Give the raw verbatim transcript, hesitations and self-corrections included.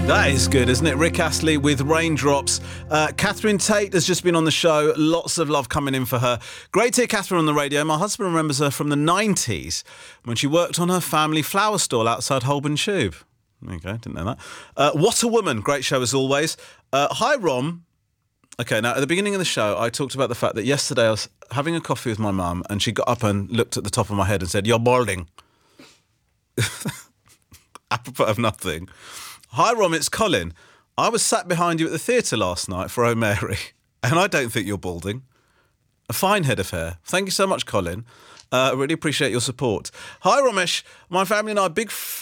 That is good, isn't it? Rick Astley with Raindrops. Uh, Catherine Tate has just been on the show. Lots of love coming in for her. Great to hear Catherine on the radio. My husband remembers her from the nineties when she worked on her family flower stall outside Holborn Tube. There you go, didn't know that. Uh, what a woman. Great show as always. Uh, hi, Rom. OK, now, at the beginning of the show, I talked about the fact that yesterday I was having a coffee with my mum and she got up and looked at the top of my head and said, "You're balding." Apropos of nothing. Hi, Rom, it's Colin. I was sat behind you at the theatre last night for Oh Mary, and I don't think you're balding. A fine head of hair. Thank you so much, Colin. I uh, really appreciate your support. Hi, Romesh. My family and I are big